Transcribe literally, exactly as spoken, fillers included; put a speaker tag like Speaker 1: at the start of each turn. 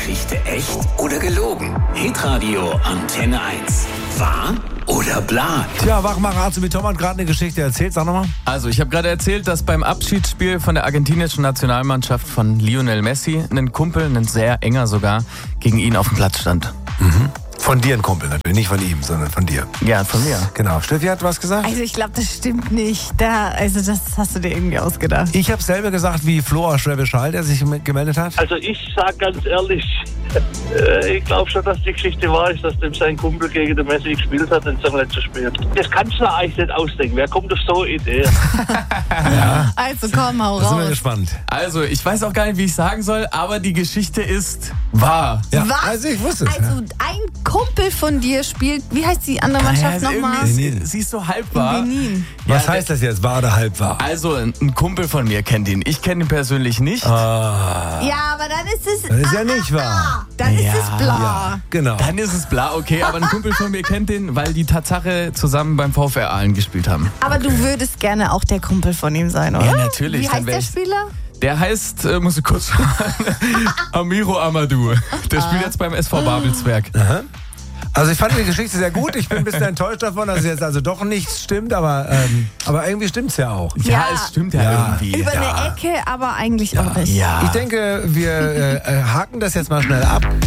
Speaker 1: Geschichte echt oder gelogen? Hitradio Antenne eins. Wahr oder bla?
Speaker 2: Tja, Wachmacher Arzt mit Tom hat gerade eine Geschichte erzählt. Sag nochmal.
Speaker 3: Also, ich habe gerade erzählt, dass beim Abschiedsspiel von der argentinischen Nationalmannschaft von Lionel Messi ein Kumpel, ein sehr enger sogar, gegen ihn auf dem Platz stand.
Speaker 2: Mhm. Von dir ein Kumpel natürlich, nicht von ihm, sondern von dir.
Speaker 3: Ja, von mir.
Speaker 2: Genau. Steffi hat was gesagt?
Speaker 4: Also ich glaube, das stimmt nicht. Da, also das hast du dir irgendwie ausgedacht.
Speaker 2: Ich habe selber gesagt, wie Flo aus Schwäbisch Hall, der sich gemeldet hat.
Speaker 5: Also ich sag ganz ehrlich, äh, ich glaube schon, dass die Geschichte wahr ist, dass dem sein Kumpel gegen den Messi gespielt hat, den zum letzten Spiel. Das kannst du eigentlich nicht ausdenken. Wer kommt auf so eine Idee?
Speaker 2: Ja.
Speaker 4: Also komm, hau
Speaker 2: Da sind wir
Speaker 4: raus.
Speaker 2: gespannt.
Speaker 3: Also, ich weiß auch gar nicht, wie ich sagen soll, aber die Geschichte ist wahr.
Speaker 2: Ja,
Speaker 4: Was?
Speaker 2: also ich wusste es.
Speaker 4: Also ein Kumpel von dir spielt, wie heißt die andere Mannschaft
Speaker 3: Ja,
Speaker 4: nochmal?
Speaker 3: irgendwie ist- Sie ist so halb wahr.
Speaker 4: Benin.
Speaker 2: Was
Speaker 3: Ja,
Speaker 2: heißt das jetzt? Wahr oder halb wahr?
Speaker 3: Also, ein ein Kumpel von mir kennt ihn. Ich kenne ihn persönlich nicht.
Speaker 2: Ah,
Speaker 4: Ja, aber dann ist es...
Speaker 2: das ist ja nicht wahr.
Speaker 4: Dann ist
Speaker 3: Ja.
Speaker 4: es bla.
Speaker 2: Ja, genau.
Speaker 3: Dann ist es bla, okay, aber ein Kumpel von mir kennt den, weil die Tatsache zusammen beim VfR Aalen gespielt haben.
Speaker 4: Aber du würdest gerne auch der Kumpel von ihm sein, oder?
Speaker 3: Ja, natürlich.
Speaker 4: Wie
Speaker 3: Dann
Speaker 4: heißt
Speaker 3: wär
Speaker 4: der
Speaker 3: ich-
Speaker 4: Spieler?
Speaker 3: Der heißt, äh, muss ich kurz schauen, Amiro Amadou. Der spielt jetzt beim S V Babelsberg.
Speaker 2: Also ich fand die Geschichte sehr gut. Ich bin ein bisschen enttäuscht davon, dass jetzt also doch nichts stimmt, aber, ähm, aber irgendwie stimmt's ja auch.
Speaker 3: Ja,
Speaker 4: Ja.
Speaker 3: es stimmt ja,
Speaker 2: Ja.
Speaker 3: irgendwie.
Speaker 4: Über
Speaker 2: Ja.
Speaker 4: eine Ecke, aber eigentlich auch nicht.
Speaker 3: Ja.
Speaker 2: Ich denke, wir äh, äh, haken das jetzt mal schnell ab.